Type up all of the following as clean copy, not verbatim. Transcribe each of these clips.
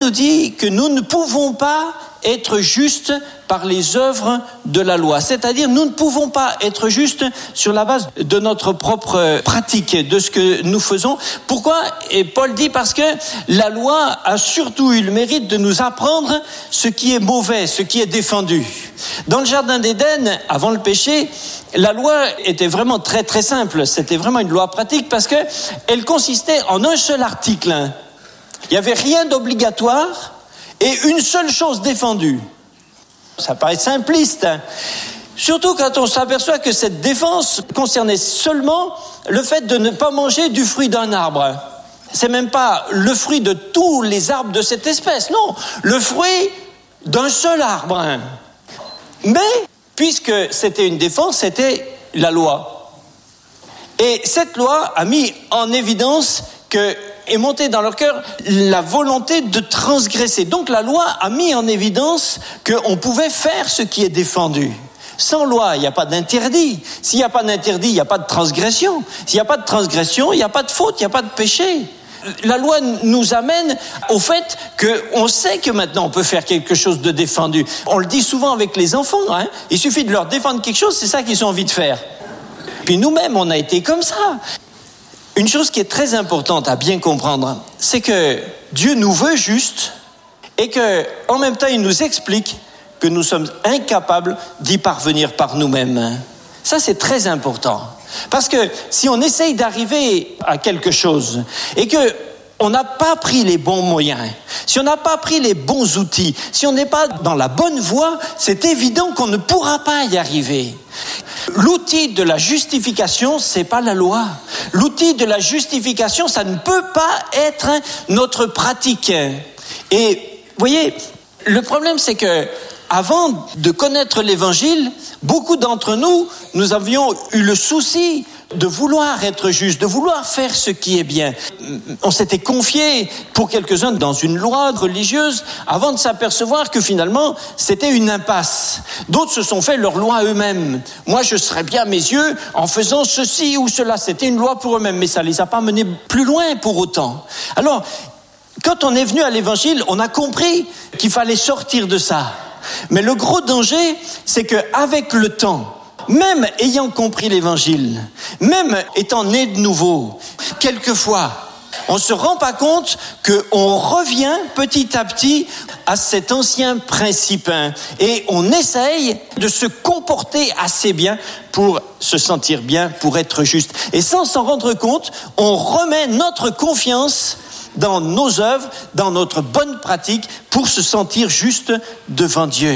nous dit que nous ne pouvons pas être justes par les œuvres de la loi. C'est-à-dire, nous ne pouvons pas être justes sur la base de notre propre pratique, de ce que nous faisons. Pourquoi ? Et Paul dit parce que la loi a surtout eu le mérite de nous apprendre ce qui est mauvais, ce qui est défendu. Dans le jardin d'Éden, avant le péché, la loi était vraiment très très simple. C'était vraiment une loi pratique parce que elle consistait en un seul article. Il n'y avait rien d'obligatoire et une seule chose défendue. Ça paraît simpliste, hein. Surtout quand on s'aperçoit que cette défense concernait seulement le fait de ne pas manger du fruit d'un arbre. C'est même pas le fruit de tous les arbres de cette espèce, non, le fruit d'un seul arbre. Mais, puisque c'était une défense, c'était la loi. Et cette loi a mis en évidence que est montée dans leur cœur la volonté de transgresser. Donc la loi a mis en évidence qu'on pouvait faire ce qui est défendu. Sans loi, il n'y a pas d'interdit. S'il n'y a pas d'interdit, il n'y a pas de transgression. S'il n'y a pas de transgression, il n'y a pas de faute, il n'y a pas de péché. La loi nous amène au fait qu'on sait que maintenant on peut faire quelque chose de défendu. On le dit souvent avec les enfants, hein. Il suffit de leur défendre quelque chose, c'est ça qu'ils ont envie de faire. Puis nous-mêmes, on a été comme ça. Une chose qui est très importante à bien comprendre, c'est que Dieu nous veut justes et que, en même temps, il nous explique que nous sommes incapables d'y parvenir par nous-mêmes. Ça, c'est très important. Parce que si on essaye d'arriver à quelque chose et que on n'a pas pris les bons moyens, si on n'a pas pris les bons outils, si on n'est pas dans la bonne voie, c'est évident qu'on ne pourra pas y arriver. L'outil de la justification, c'est pas la loi. L'outil de la justification, ça ne peut pas être notre pratique. Et vous voyez, le problème, c'est que avant de connaître l'Évangile, beaucoup d'entre nous avions eu le souci de vouloir être juste, de vouloir faire ce qui est bien. On s'était confié pour quelques-uns dans une loi religieuse avant de s'apercevoir que finalement c'était une impasse. D'autres se sont fait leur loi eux-mêmes. Moi je serais bien à mes yeux en faisant ceci ou cela. C'était une loi pour eux-mêmes, mais ça les a pas menés plus loin pour autant. Alors, quand on est venu à l'Évangile, on a compris qu'il fallait sortir de ça. Mais le gros danger, c'est qu'avec le temps, même ayant compris l'Évangile, même étant né de nouveau, quelquefois, on ne se rend pas compte qu'on revient petit à petit à cet ancien principe et on essaye de se comporter assez bien pour se sentir bien, pour être juste. Et sans s'en rendre compte, on remet notre confiance dans nos œuvres, dans notre bonne pratique pour se sentir juste devant Dieu.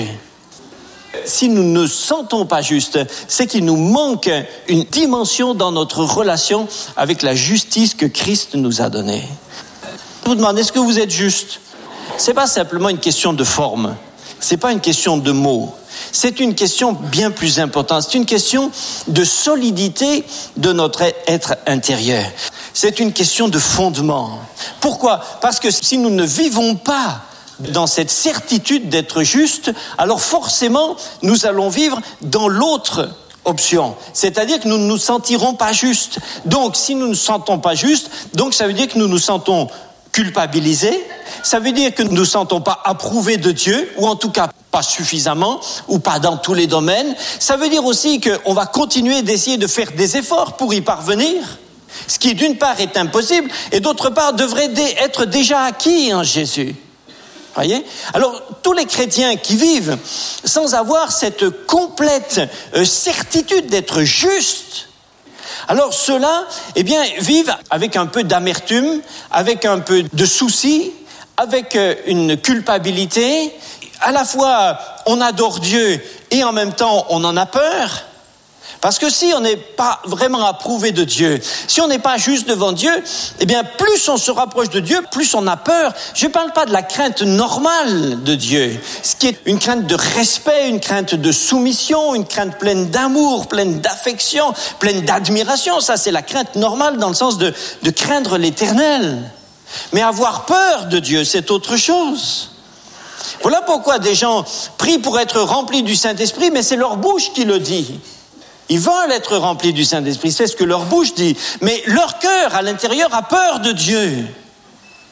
Si nous ne nous sentons pas justes, c'est qu'il nous manque une dimension dans notre relation avec la justice que Christ nous a donnée. Je vous demande, est-ce que vous êtes juste ? C'est pas simplement une question de forme. C'est pas une question de mots. C'est une question bien plus importante. C'est une question de solidité de notre être intérieur. C'est une question de fondement. Pourquoi ? Parce que si nous ne vivons pas dans cette certitude d'être juste, alors forcément, nous allons vivre dans l'autre option. C'est-à-dire que nous ne nous sentirons pas justes. Donc, si nous ne nous sentons pas justes, donc ça veut dire que nous nous sentons culpabilisés. Ça veut dire que nous ne nous sentons pas approuvés de Dieu, ou en tout cas pas suffisamment, ou pas dans tous les domaines. Ça veut dire aussi qu'on va continuer d'essayer de faire des efforts pour y parvenir. Ce qui, d'une part, est impossible, et d'autre part, devrait être déjà acquis en Jésus. Voyez ? Alors, tous les chrétiens qui vivent sans avoir cette complète certitude d'être justes, alors ceux-là, eh bien, vivent avec un peu d'amertume, avec un peu de souci, avec une culpabilité. À la fois, on adore Dieu et en même temps, on en a peur. Parce que si on n'est pas vraiment approuvé de Dieu, si on n'est pas juste devant Dieu, eh bien, plus on se rapproche de Dieu, plus on a peur. Je ne parle pas de la crainte normale de Dieu, ce qui est une crainte de respect, une crainte de soumission, une crainte pleine d'amour, pleine d'affection, pleine d'admiration. Ça, c'est la crainte normale dans le sens de craindre l'Éternel. Mais avoir peur de Dieu, c'est autre chose. Voilà pourquoi des gens prient pour être remplis du Saint-Esprit, mais c'est leur bouche qui le dit. Ils veulent être remplis du Saint-Esprit, c'est ce que leur bouche dit. Mais leur cœur, à l'intérieur, a peur de Dieu.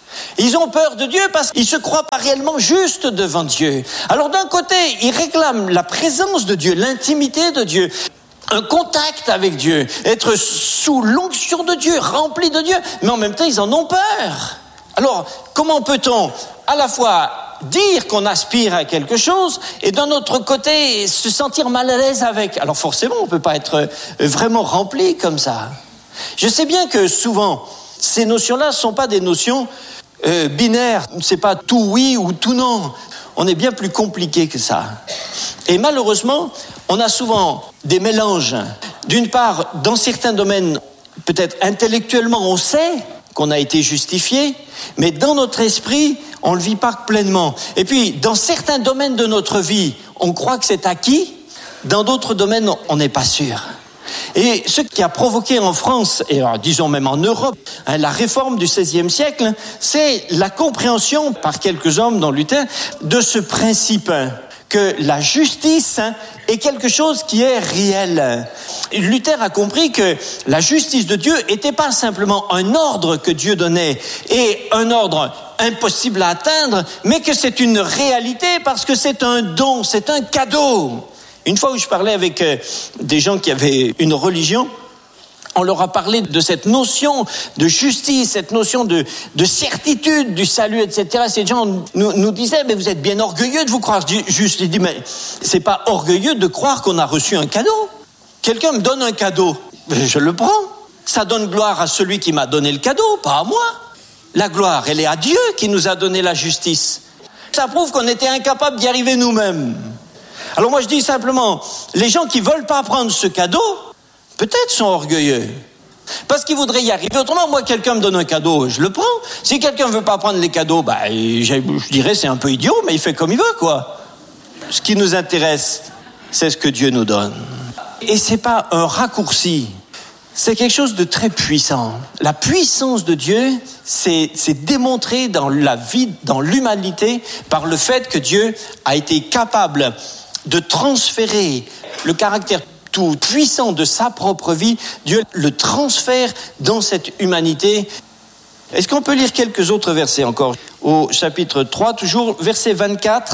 Ils ont peur de Dieu parce qu'ils se croient pas réellement justes devant Dieu. Alors d'un côté, ils réclament la présence de Dieu, l'intimité de Dieu, un contact avec Dieu, être sous l'onction de Dieu, rempli de Dieu, mais en même temps, ils en ont peur. Alors, comment peut-on à la fois dire qu'on aspire à quelque chose et d'un autre côté se sentir mal à l'aise avec? Alors forcément, on ne peut pas être vraiment rempli comme ça. Je sais bien que souvent, ces notions-là ne sont pas des notions binaires. C'est pas tout oui ou tout non. On est bien plus compliqué que ça. Et malheureusement, on a souvent des mélanges. D'une part, dans certains domaines, peut-être intellectuellement, on sait qu'on a été justifié, mais dans notre esprit, on ne le vit pas pleinement. Et puis, dans certains domaines de notre vie, on croit que c'est acquis. Dans d'autres domaines, on n'est pas sûr. Et ce qui a provoqué en France, et disons même en Europe, la réforme du XVIe siècle, c'est la compréhension par quelques hommes, dont Luther, de ce principe que la justice est quelque chose qui est réel. Luther a compris que la justice de Dieu n'était pas simplement un ordre que Dieu donnait, et un ordre impossible à atteindre, mais que c'est une réalité parce que c'est un don, c'est un cadeau. Une fois où je parlais avec des gens qui avaient une religion, on leur a parlé de cette notion de justice, cette notion de certitude du salut, etc. Ces gens nous disaient, mais vous êtes bien orgueilleux de vous croire juste. Je dis, mais c'est pas orgueilleux de croire qu'on a reçu un cadeau. Quelqu'un me donne un cadeau, je le prends. Ça donne gloire à celui qui m'a donné le cadeau, pas à moi. La gloire, elle est à Dieu qui nous a donné la justice. Ça prouve qu'on était incapable d'y arriver nous-mêmes. Alors moi je dis simplement, les gens qui veulent pas prendre ce cadeau, peut-être sont orgueilleux. Parce qu'ils voudraient y arriver. Autrement, moi, quelqu'un me donne un cadeau, je le prends. Si quelqu'un ne veut pas prendre les cadeaux, je dirais c'est un peu idiot, mais il fait comme il veut, quoi. Ce qui nous intéresse, c'est ce que Dieu nous donne. Et c'est pas un raccourci. C'est quelque chose de très puissant. La puissance de Dieu, c'est démontré dans la vie, dans l'humanité, par le fait que Dieu a été capable de transférer le caractère tout puissant de sa propre vie. Dieu le transfère dans cette humanité. Est-ce qu'on peut lire quelques autres versets encore? Au chapitre 3, toujours, verset 24.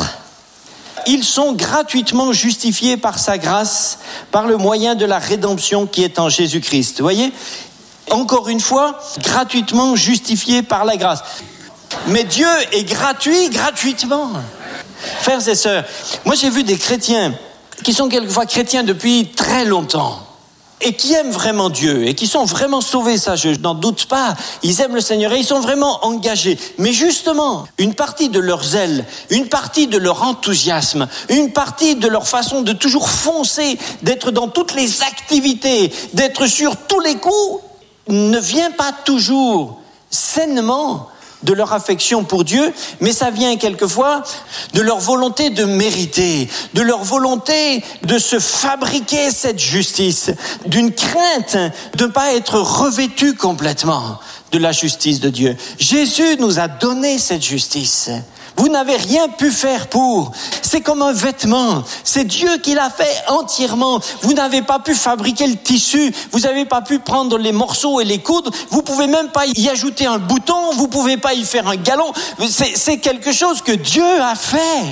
Ils sont gratuitement justifiés par sa grâce, par le moyen de la rédemption qui est en Jésus-Christ. Vous voyez? Encore une fois, gratuitement justifiés par la grâce. Mais Dieu est gratuit, gratuitement. Frères et sœurs, moi j'ai vu des chrétiens qui sont quelquefois chrétiens depuis très longtemps et qui aiment vraiment Dieu et qui sont vraiment sauvés, ça je n'en doute pas. Ils aiment le Seigneur et ils sont vraiment engagés. Mais justement, une partie de leur zèle, une partie de leur enthousiasme, une partie de leur façon de toujours foncer, d'être dans toutes les activités, d'être sur tous les coups, ne vient pas toujours sainement de leur affection pour Dieu, mais ça vient quelquefois de leur volonté de mériter, de leur volonté de se fabriquer cette justice, d'une crainte de ne pas être revêtu complètement de la justice de Dieu. Jésus nous a donné cette justice. Vous n'avez rien pu faire pour. C'est comme un vêtement. C'est Dieu qui l'a fait entièrement. Vous n'avez pas pu fabriquer le tissu. Vous n'avez pas pu prendre les morceaux et les coudre. Vous pouvez même pas y ajouter un bouton. Vous pouvez pas y faire un galon. C'est quelque chose que Dieu a fait.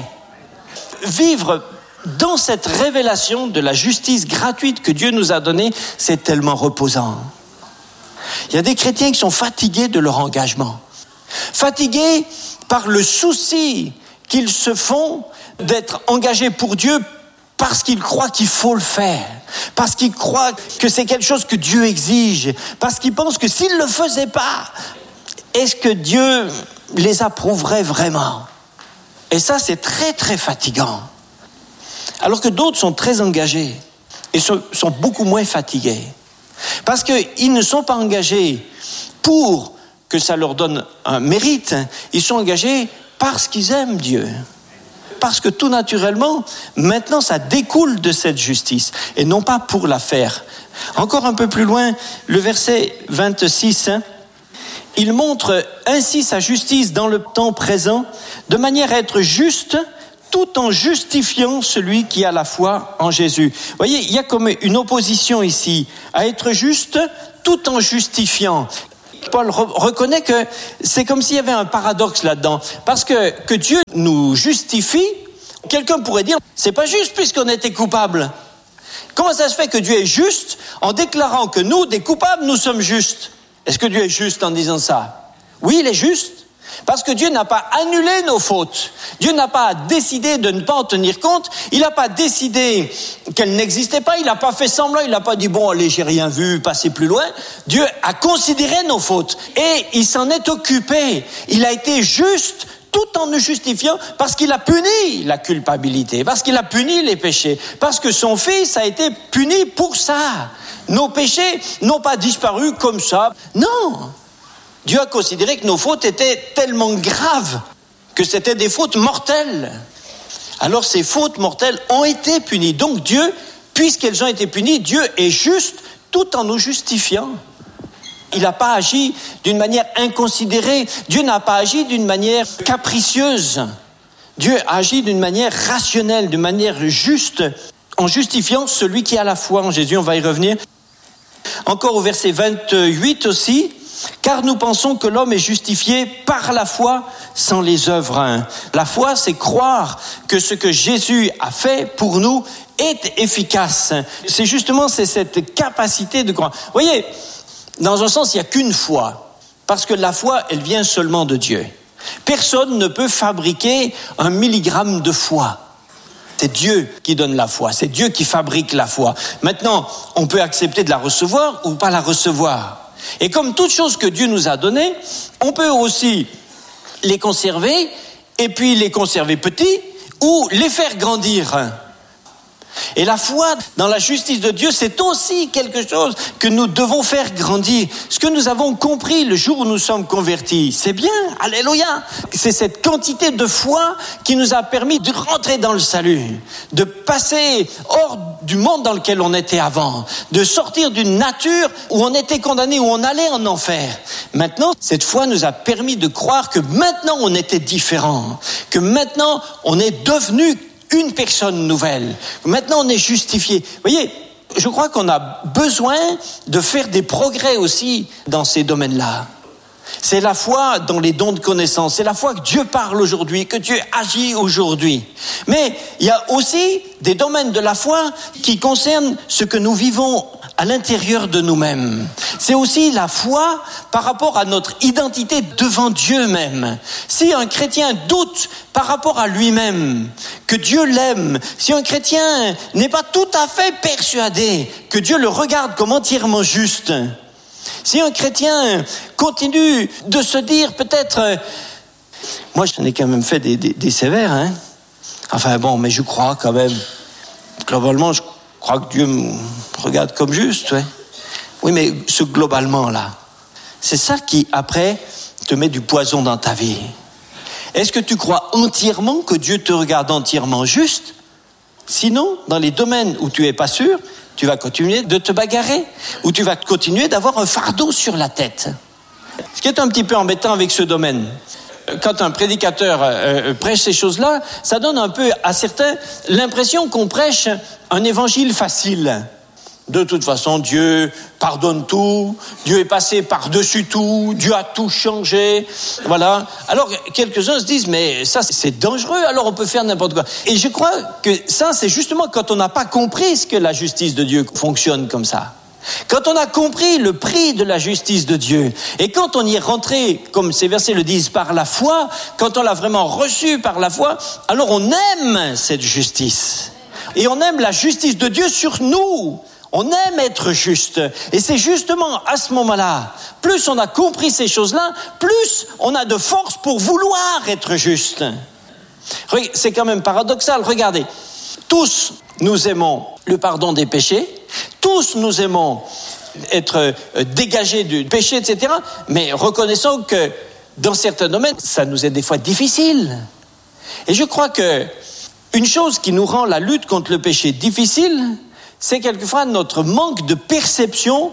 Vivre dans cette révélation de la justice gratuite que Dieu nous a donnée, c'est tellement reposant. Il y a des chrétiens qui sont fatigués de leur engagement. Fatigués par le souci qu'ils se font d'être engagés pour Dieu parce qu'ils croient qu'il faut le faire, parce qu'ils croient que c'est quelque chose que Dieu exige, parce qu'ils pensent que s'ils ne le faisaient pas, est-ce que Dieu les approuverait vraiment? Et ça, c'est très très fatigant. Alors que d'autres sont très engagés et sont beaucoup moins fatigués. Parce qu'ils ne sont pas engagés pour que ça leur donne un mérite, ils sont engagés parce qu'ils aiment Dieu. Parce que tout naturellement, maintenant ça découle de cette justice et non pas pour la faire. Encore un peu plus loin, le verset 26, il montre ainsi sa justice dans le temps présent, de manière à être juste, tout en justifiant celui qui a la foi en Jésus. Vous voyez, il y a comme une opposition ici, à être juste tout en justifiant. Paul reconnaît que c'est comme s'il y avait un paradoxe là-dedans. Parce que Dieu nous justifie, quelqu'un pourrait dire, c'est pas juste puisqu'on était coupable. Comment ça se fait que Dieu est juste en déclarant que nous, des coupables, nous sommes justes? Est-ce que Dieu est juste en disant ça? Oui, il est juste. Parce que Dieu n'a pas annulé nos fautes. Dieu n'a pas décidé de ne pas en tenir compte. Il n'a pas décidé qu'elles n'existaient pas. Il n'a pas fait semblant. Il n'a pas dit, bon, allez, j'ai rien vu, passez plus loin. Dieu a considéré nos fautes et il s'en est occupé. Il a été juste tout en nous justifiant parce qu'il a puni la culpabilité, parce qu'il a puni les péchés, parce que son Fils a été puni pour ça. Nos péchés n'ont pas disparu comme ça. Non. Dieu a considéré que nos fautes étaient tellement graves que c'était des fautes mortelles. Alors ces fautes mortelles ont été punies. Donc Dieu, puisqu'elles ont été punies, Dieu est juste tout en nous justifiant. Il n'a pas agi d'une manière inconsidérée. Dieu n'a pas agi d'une manière capricieuse. Dieu a agi d'une manière rationnelle, d'une manière juste, en justifiant celui qui a la foi en Jésus. On va y revenir. Encore au verset 28 aussi. Car nous pensons que l'homme est justifié par la foi sans les œuvres. La foi, c'est croire que ce que Jésus a fait pour nous est efficace. C'est cette capacité de croire. Vous voyez, dans un sens, il n'y a qu'une foi. Parce que la foi, elle vient seulement de Dieu. Personne ne peut fabriquer 1 milligramme de foi. C'est Dieu qui donne la foi. C'est Dieu qui fabrique la foi. Maintenant, on peut accepter de la recevoir ou pas la recevoir. Et comme toute chose que Dieu nous a donnée, on peut aussi les conserver, et puis les conserver petits, ou les faire grandir. Et la foi dans la justice de Dieu, c'est aussi quelque chose que nous devons faire grandir. Ce que nous avons compris le jour où nous sommes convertis, c'est bien, alléluia. C'est cette quantité de foi qui nous a permis de rentrer dans le salut, de passer hors du monde dans lequel on était avant, de sortir d'une nature où on était condamné, où on allait en enfer. Maintenant, cette foi nous a permis de croire que maintenant on était différent, que maintenant on est devenu une personne nouvelle. Maintenant, on est justifié. Vous voyez, je crois qu'on a besoin de faire des progrès aussi dans ces domaines-là. C'est la foi dans les dons de connaissance. C'est la foi que Dieu parle aujourd'hui, que Dieu agit aujourd'hui. Mais il y a aussi des domaines de la foi qui concernent ce que nous vivons à l'intérieur de nous-mêmes. C'est aussi la foi par rapport à notre identité devant Dieu même. Si un chrétien doute par rapport à lui-même, que Dieu l'aime, si un chrétien n'est pas tout à fait persuadé que Dieu le regarde comme entièrement juste, si un chrétien continue de se dire peut-être, moi j'en ai quand même fait des sévères, hein. Enfin bon, mais je crois quand même, globalement je crois que Dieu me regarde comme juste, ouais. Oui, mais ce globalement là, c'est ça qui après te met du poison dans ta vie. Est-ce que tu crois entièrement que Dieu te regarde entièrement juste? Sinon, dans les domaines où tu n'es pas sûr, tu vas continuer de te bagarrer, ou tu vas continuer d'avoir un fardeau sur la tête. Ce qui est un petit peu embêtant avec ce domaine, quand un prédicateur prêche ces choses-là, ça donne un peu à certains l'impression qu'on prêche un évangile facile. De toute façon, Dieu pardonne tout, Dieu est passé par-dessus tout, Dieu a tout changé, voilà. Alors, quelques-uns se disent, mais ça, c'est dangereux, alors on peut faire n'importe quoi. Et je crois que ça, c'est justement quand on n'a pas compris ce que la justice de Dieu fonctionne comme ça. Quand on a compris le prix de la justice de Dieu, et quand on y est rentré, comme ces versets le disent, par la foi, quand on l'a vraiment reçu par la foi, alors on aime cette justice. Et on aime la justice de Dieu sur nous. On aime être juste. Et c'est justement à ce moment-là, plus on a compris ces choses-là, plus on a de force pour vouloir être juste. C'est quand même paradoxal. Regardez, tous nous aimons le pardon des péchés, tous nous aimons être dégagés du péché, etc. Mais reconnaissons que dans certains domaines, ça nous est des fois difficile. Et je crois que une chose qui nous rend la lutte contre le péché difficile, c'est quelquefois notre manque de perception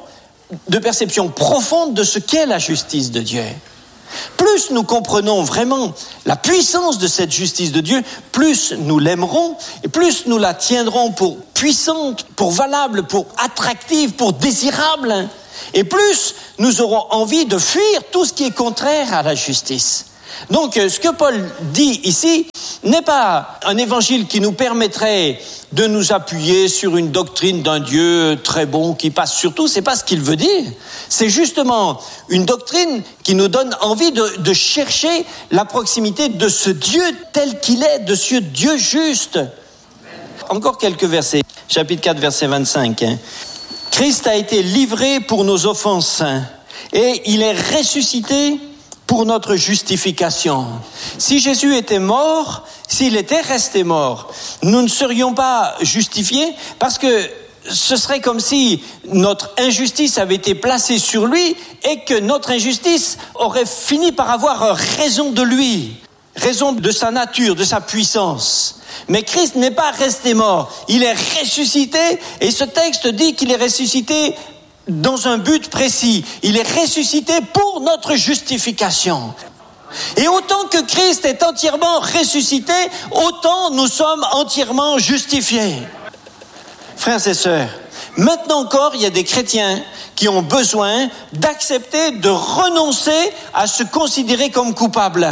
profonde de ce qu'est la justice de Dieu. Plus nous comprenons vraiment la puissance de cette justice de Dieu, plus nous l'aimerons et plus nous la tiendrons pour puissante, pour valable, pour attractive, pour désirable. Et plus nous aurons envie de fuir tout ce qui est contraire à la justice. Donc, ce que Paul dit ici n'est pas un évangile qui nous permettrait de nous appuyer sur une doctrine d'un Dieu très bon qui passe sur tout. C'est pas ce qu'il veut dire. C'est justement une doctrine qui nous donne envie de chercher la proximité de ce Dieu tel qu'il est, de ce Dieu juste. Encore quelques versets. Chapitre 4, verset 25. Christ a été livré pour nos offenses et il est ressuscité pour notre justification. Si Jésus était mort, s'il était resté mort, nous ne serions pas justifiés parce que ce serait comme si notre injustice avait été placée sur lui et que notre injustice aurait fini par avoir raison de lui, raison de sa nature, de sa puissance. Mais Christ n'est pas resté mort, il est ressuscité et ce texte dit qu'il est ressuscité dans un but précis. Il est ressuscité pour notre justification. Et autant que Christ est entièrement ressuscité, autant nous sommes entièrement justifiés. Frères et sœurs, maintenant encore, il y a des chrétiens qui ont besoin d'accepter de renoncer à se considérer comme coupables.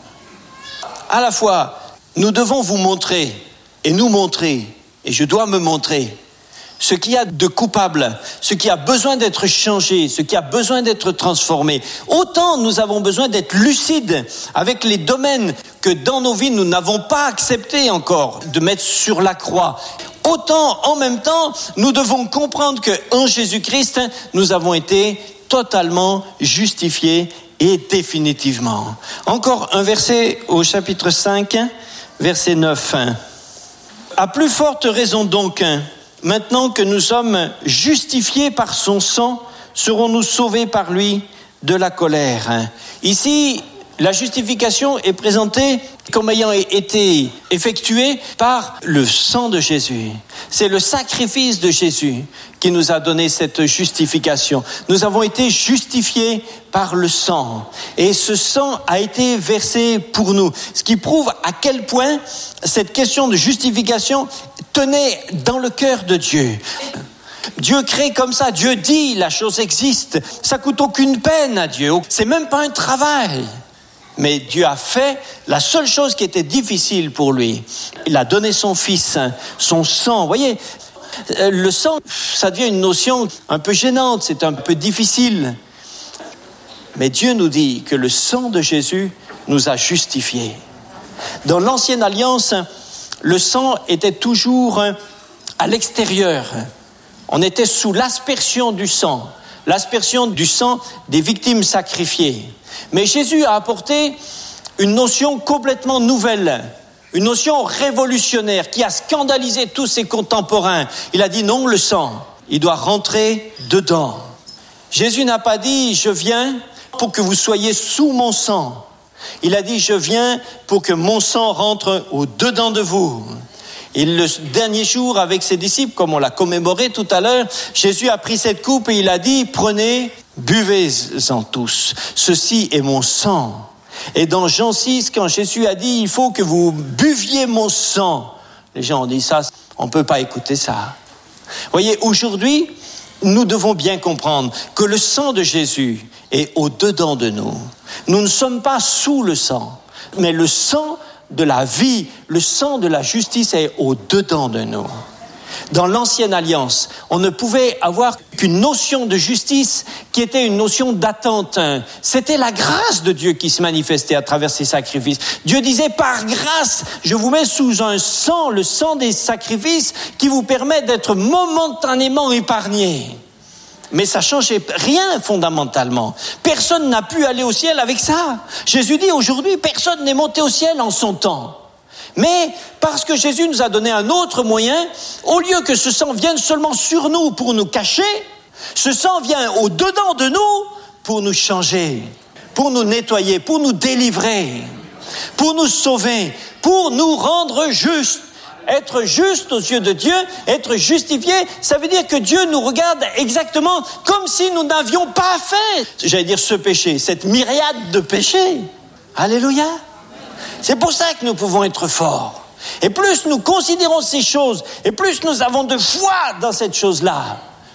À la fois, nous devons vous montrer, et nous montrer, et je dois me montrer, ce qu'il y a de coupable, ce qui a besoin d'être changé, ce qui a besoin d'être transformé. Autant nous avons besoin d'être lucides avec les domaines que dans nos vies nous n'avons pas accepté encore de mettre sur la croix. Autant en même temps nous devons comprendre qu'en Jésus-Christ nous avons été totalement justifiés et définitivement. Encore un verset au chapitre 5, verset 9. À plus forte raison donc, maintenant que nous sommes justifiés par son sang, serons-nous sauvés par lui de la colère. Ici, la justification est présentée comme ayant été effectuée par le sang de Jésus. C'est le sacrifice de Jésus qui nous a donné cette justification. Nous avons été justifiés par le sang. Et ce sang a été versé pour nous. Ce qui prouve à quel point cette question de justification tenait dans le cœur de Dieu. Dieu crée comme ça, Dieu dit, la chose existe. Ça coûte aucune peine à Dieu. C'est même pas un travail. Mais Dieu a fait la seule chose qui était difficile pour lui. Il a donné son fils, son sang. Vous voyez, le sang, ça devient une notion un peu gênante, c'est un peu difficile. Mais Dieu nous dit que le sang de Jésus nous a justifiés. Dans l'ancienne alliance, le sang était toujours à l'extérieur. On était sous l'aspersion du sang des victimes sacrifiées. Mais Jésus a apporté une notion complètement nouvelle, une notion révolutionnaire qui a scandalisé tous ses contemporains. Il a dit non, le sang, il doit rentrer dedans. Jésus n'a pas dit « je viens pour que vous soyez sous mon sang ». Il a dit « je viens pour que mon sang rentre au-dedans de vous ». Et le dernier jour, avec ses disciples, comme on l'a commémoré tout à l'heure, Jésus a pris cette coupe et il a dit « prenez, buvez-en tous, ceci est mon sang ». Et dans Jean 6, quand Jésus a dit « il faut que vous buviez mon sang », les gens ont dit ça, on ne peut pas écouter ça. Vous voyez, aujourd'hui, nous devons bien comprendre que le sang de Jésus est au-dedans de nous. Nous ne sommes pas sous le sang, mais le sang de la vie, le sang de la justice est au-dedans de nous. Dans l'ancienne alliance, on ne pouvait avoir qu'une notion de justice qui était une notion d'attente. C'était la grâce de Dieu qui se manifestait à travers ces sacrifices. Dieu disait, par grâce, je vous mets sous un sang, le sang des sacrifices, qui vous permet d'être momentanément épargnés. Mais ça changeait rien fondamentalement. Personne n'a pu aller au ciel avec ça. Jésus dit aujourd'hui, personne n'est monté au ciel en son temps. Mais parce que Jésus nous a donné un autre moyen, au lieu que ce sang vienne seulement sur nous pour nous cacher, ce sang vient au-dedans de nous pour nous changer, pour nous nettoyer, pour nous délivrer, pour nous sauver, pour nous rendre justes. Être juste aux yeux de Dieu, être justifié, ça veut dire que Dieu nous regarde exactement comme si nous n'avions pas fait, j'allais dire ce péché, cette myriade de péchés. Alléluia. C'est pour ça que nous pouvons être forts. Et plus nous considérons ces choses, et plus nous avons de foi dans cette chose-là,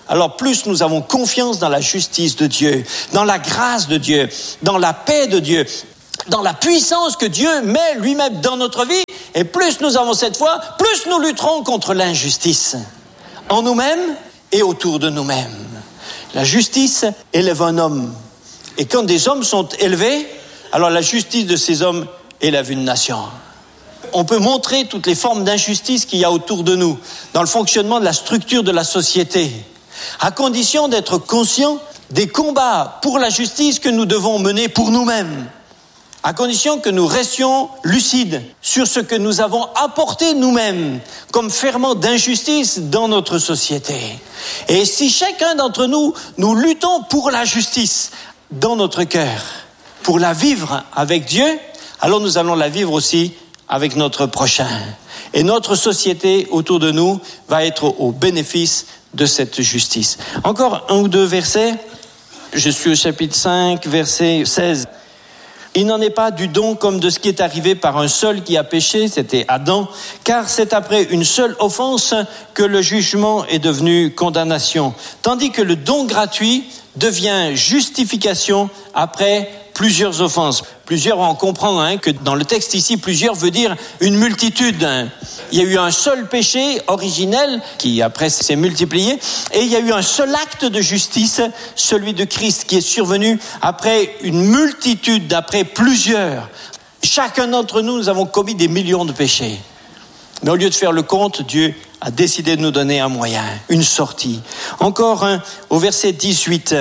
alors plus nous avons confiance dans la justice de Dieu, dans la grâce de Dieu, dans la paix de Dieu, dans la puissance que Dieu met lui-même dans notre vie, et plus nous avons cette foi, plus nous lutterons contre l'injustice, en nous-mêmes et autour de nous-mêmes. La justice élève un homme, et quand des hommes sont élevés, alors la justice de ces hommes élève une nation. On peut montrer toutes les formes d'injustice qu'il y a autour de nous, dans le fonctionnement de la structure de la société, à condition d'être conscients des combats pour la justice que nous devons mener pour nous-mêmes, à condition que nous restions lucides sur ce que nous avons apporté nous-mêmes comme ferment d'injustice dans notre société. Et si chacun d'entre nous, nous luttons pour la justice dans notre cœur, pour la vivre avec Dieu, alors nous allons la vivre aussi avec notre prochain. Et notre société autour de nous va être au bénéfice de cette justice. Encore un ou deux versets. Je suis au chapitre 5, verset 16. Il n'en est pas du don comme de ce qui est arrivé par un seul qui a péché, c'était Adam, car c'est après une seule offense que le jugement est devenu condamnation, tandis que le don gratuit devient justification après plusieurs offenses. Plusieurs en comprendre que dans le texte ici, plusieurs veut dire une multitude. Il y a eu un seul péché originel qui après s'est multiplié, et il y a eu un seul acte de justice, celui de Christ, qui est survenu après une multitude, après plusieurs. Chacun d'entre nous, nous avons commis des millions de péchés. Mais au lieu de faire le compte, Dieu a décidé de nous donner un moyen, une sortie. Encore au verset 18.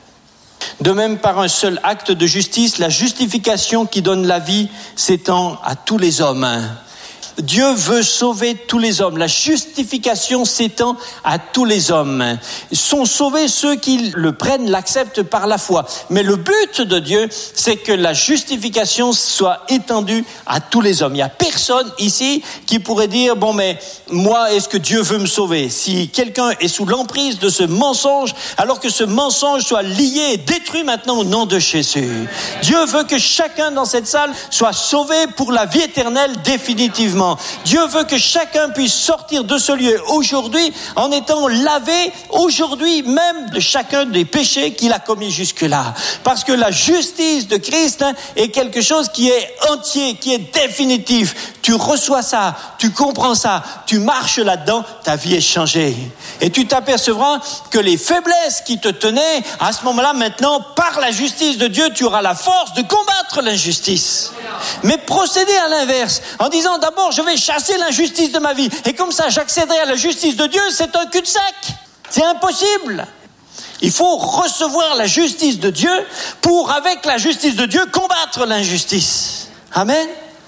De même, par un seul acte de justice, la justification qui donne la vie s'étend à tous les hommes. Dieu veut sauver tous les hommes. La justification s'étend à tous les hommes. Sont sauvés ceux qui le prennent, l'acceptent par la foi. Mais le but de Dieu, c'est que la justification soit étendue à tous les hommes. Il n'y a personne ici qui pourrait dire, bon, mais moi, est-ce que Dieu veut me sauver? Si quelqu'un est sous l'emprise de ce mensonge, alors que ce mensonge soit lié et détruit maintenant au nom de Jésus. Dieu veut que chacun dans cette salle soit sauvé pour la vie éternelle définitivement. Dieu veut que chacun puisse sortir de ce lieu aujourd'hui en étant lavé aujourd'hui même de chacun des péchés qu'il a commis jusque-là. Parce que la justice de Christ est quelque chose qui est entier, qui est définitif. Tu reçois ça, tu comprends ça, tu marches là-dedans, ta vie est changée. Et tu t'apercevras que les faiblesses qui te tenaient, à ce moment-là, maintenant, par la justice de Dieu, tu auras la force de combattre l'injustice. Mais procéder à l'inverse, en disant d'abord, je vais chasser l'injustice de ma vie, et comme ça, j'accéderai à la justice de Dieu, c'est un cul-de-sac. C'est impossible. Il faut recevoir la justice de Dieu pour, avec la justice de Dieu, combattre l'injustice. Amen.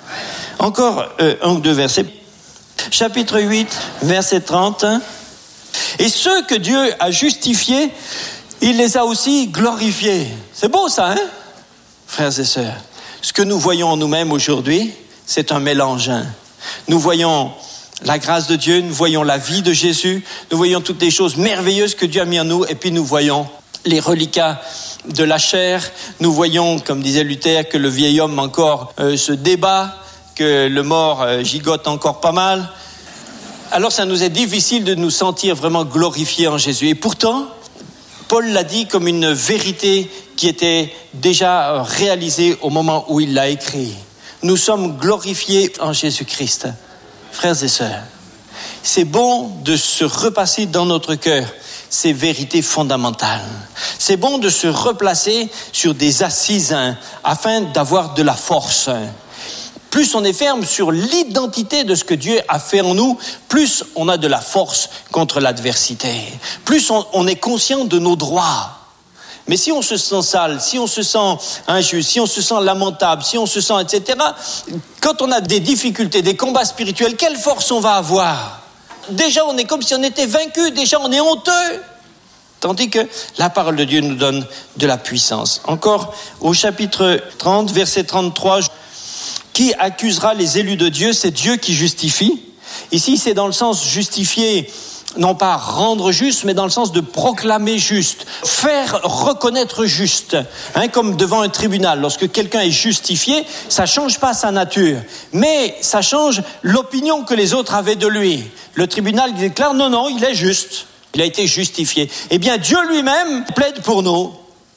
Encore un ou deux versets. Chapitre 8, verset 30. Et ceux que Dieu a justifiés, il les a aussi glorifiés. C'est beau ça, hein, frères et sœurs. Ce que nous voyons en nous-mêmes aujourd'hui, c'est un mélange. Nous voyons la grâce de Dieu, nous voyons la vie de Jésus, nous voyons toutes les choses merveilleuses que Dieu a mis en nous, et puis nous voyons les reliquats de la chair. Nous voyons, comme disait Luther, que le vieil homme encore se débat, que le mort gigote encore pas mal. Alors ça nous est difficile de nous sentir vraiment glorifiés en Jésus. Et pourtant, Paul l'a dit comme une vérité qui était déjà réalisée au moment où il l'a écrit. Nous sommes glorifiés en Jésus-Christ. Frères et sœurs, c'est bon de se repasser dans notre cœur ces vérités fondamentales. C'est bon de se replacer sur des assises afin d'avoir de la force. Plus on est ferme sur l'identité de ce que Dieu a fait en nous, plus on a de la force contre l'adversité. Plus on est conscient de nos droits. Mais si on se sent sale, si on se sent injuste, si on se sent lamentable, si on se sent etc., quand on a des difficultés, des combats spirituels, quelle force on va avoir? Déjà, on est comme si on était vaincu, déjà on est honteux. Tandis que la parole de Dieu nous donne de la puissance. Encore au chapitre 30, verset 33, qui accusera les élus de Dieu? C'est Dieu qui justifie. Ici, c'est dans le sens justifier, non pas rendre juste, mais dans le sens de proclamer juste, faire reconnaître juste, comme devant un tribunal. Lorsque quelqu'un est justifié, ça change pas sa nature, mais ça change l'opinion que les autres avaient de lui. Le tribunal déclare non, il est juste. Il a été justifié. Eh bien, Dieu lui-même plaide pour nous.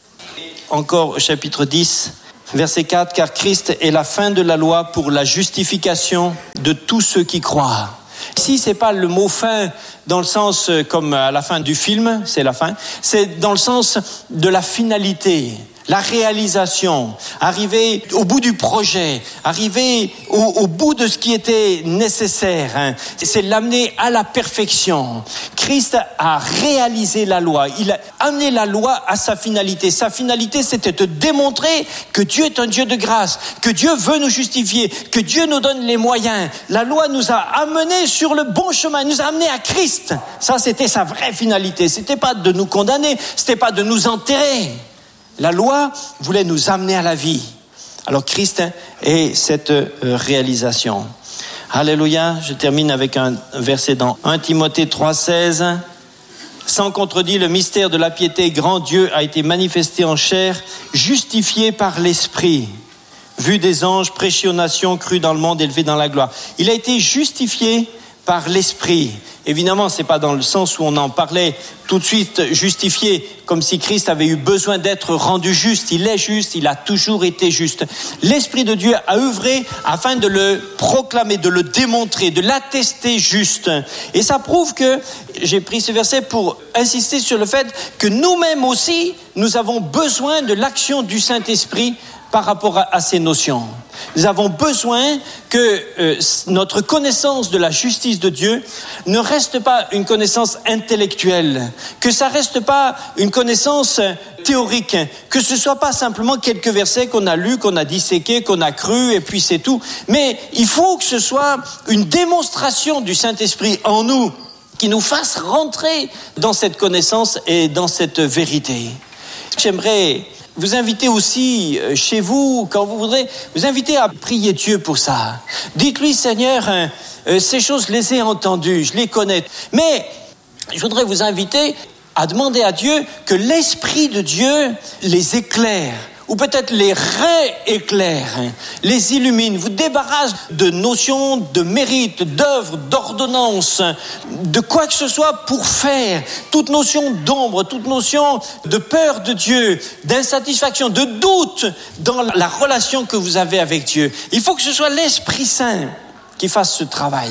Encore au chapitre 10, verset 4, car Christ est la fin de la loi pour la justification de tous ceux qui croient. Ici, c'est pas le mot fin dans le sens comme à la fin du film, c'est la fin. C'est dans le sens de la finalité, la réalisation, arriver au bout du projet, arriver au bout de ce qui était nécessaire. Hein. C'est l'amener à la perfection. Christ a réalisé la loi. Il a amené la loi à sa finalité. Sa finalité, c'était de démontrer que Dieu est un Dieu de grâce, que Dieu veut nous justifier, que Dieu nous donne les moyens. La loi nous a amenés sur le bon chemin, nous a amenés à Christ. Ça, c'était sa vraie finalité. C'était pas de nous condamner, c'était pas de nous enterrer. La loi voulait nous amener à la vie. Alors Christ est cette réalisation. Alléluia. Je termine avec un verset dans 1 Timothée 3,16. Sans contredit, le mystère de la piété grand, Dieu a été manifesté en chair, justifié par l'Esprit, vu des anges, prêché aux nations, cru dans le monde, élevé dans la gloire. Il a été justifié par l'Esprit. Évidemment, c'est pas dans le sens où on en parlait tout de suite, justifié, comme si Christ avait eu besoin d'être rendu juste. Il est juste, il a toujours été juste. L'Esprit de Dieu a œuvré afin de le proclamer, de le démontrer, de l'attester juste. Et ça prouve que, j'ai pris ce verset pour insister sur le fait que nous-mêmes aussi, nous avons besoin de l'action du Saint-Esprit par rapport à ces notions. Nous avons besoin que notre connaissance de la justice de Dieu ne reste pas une connaissance intellectuelle, que ça reste pas une connaissance théorique, que ce soit pas simplement quelques versets qu'on a lus, qu'on a disséqués, qu'on a cru et puis c'est tout. Mais il faut que ce soit une démonstration du Saint-Esprit en nous qui nous fasse rentrer dans cette connaissance et dans cette vérité. J'aimerais vous invitez aussi chez vous, quand vous voudrez, vous invitez à prier Dieu pour ça. Dites-lui, Seigneur, ces choses, je les ai entendues, je les connais. Mais je voudrais vous inviter à demander à Dieu que l'Esprit de Dieu les éclaire, ou peut-être les rééclaire, les illumine, vous débarrasse de notions de mérite, d'œuvre, d'ordonnance, de quoi que ce soit pour faire. Toute notion d'ombre, toute notion de peur de Dieu, d'insatisfaction, de doute dans la relation que vous avez avec Dieu. Il faut que ce soit l'Esprit Saint qui fasse ce travail.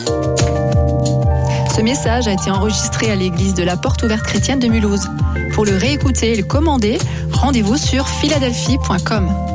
Ce message a été enregistré à l'église de la Porte Ouverte Chrétienne de Mulhouse. Pour le réécouter et le commander, rendez-vous sur philadelphie.com.